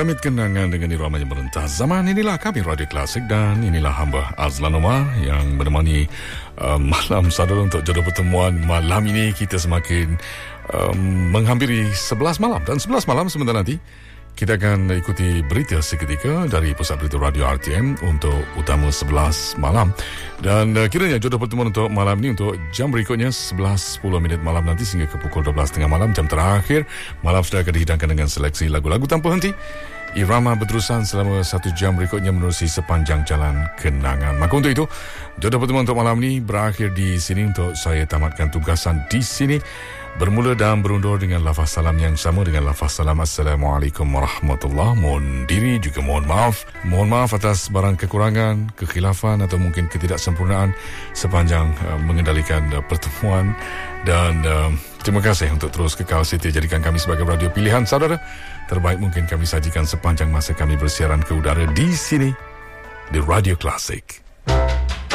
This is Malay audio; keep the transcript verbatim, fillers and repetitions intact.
Menggamit kenangan dengan irama yang merentas zaman. Inilah kami Radio Klasik dan inilah hamba Azlan Omar yang menemani uh, malam saudara untuk jodoh pertemuan. Malam ini kita semakin um, menghampiri sebelas malam, dan sebelas malam sebentar nanti kita akan ikuti berita seketika dari Pusat Berita Radio R T M untuk utama sebelas malam. Dan uh, kiranya jodoh pertemuan untuk malam ini untuk jam berikutnya sebelas sepuluh minit malam nanti sehingga ke pukul dua belas tiga puluh malam, jam terakhir malam sudah akan dihidangkan dengan seleksi lagu-lagu tanpa henti. Irama berterusan selama satu jam berikutnya menerusi sepanjang jalan kenangan. Maka untuk itu, jodoh pertemuan untuk malam ini berakhir di sini untuk saya tamatkan tugasan di sini. Bermula dan berundur dengan lafaz salam yang sama dengan lafaz salam Assalamualaikum warahmatullahi. Mohon diri juga mohon maaf. Mohon maaf atas barang kekurangan, kekhilafan atau mungkin ketidaksempurnaan sepanjang uh, mengendalikan uh, pertemuan. Dan uh, terima kasih untuk terus kekal setia jadikan kami sebagai radio pilihan saudara. Terbaik mungkin kami sajikan sepanjang masa kami bersiaran ke udara di sini di Radio Klasik.